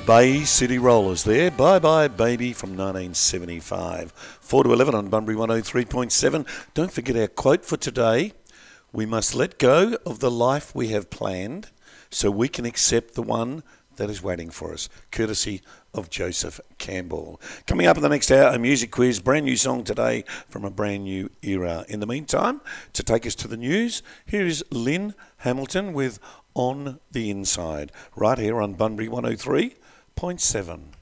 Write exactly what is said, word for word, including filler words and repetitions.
Bay City Rollers there. Bye Bye Baby from nineteen seventy-five. four to eleven on Bunbury one oh three point seven. Don't forget our quote for today. We must let go of the life we have planned so we can accept the one that is waiting for us. Courtesy of Joseph Campbell. Coming up in the next hour, a music quiz. Brand new song today from a brand new era. In the meantime, to take us to the news, here is Lynn Hamilton with On the Inside, right here on Bunbury one oh three point seven.